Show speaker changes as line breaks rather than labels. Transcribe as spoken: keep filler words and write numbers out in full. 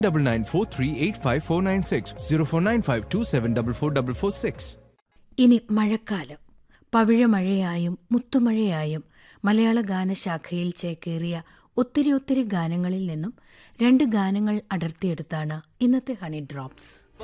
Double nine four three eight five four nine six zero four nine five two seven double four double four six.
ഇനി മഴക്കാലം. പവിഴമഴയായും മുത്തുമഴയായും മലയാള ഗാനശാഖയിൽ ചേക്കേറിയ ഒത്തിരി ഒത്തിരി ഗാനങ്ങളിൽ നിന്നും രണ്ട് ഗാനങ്ങൾ അടർത്തിയെടുത്താണ് ഇന്നത്തെ ഹണി ഡ്രോപ്സ്.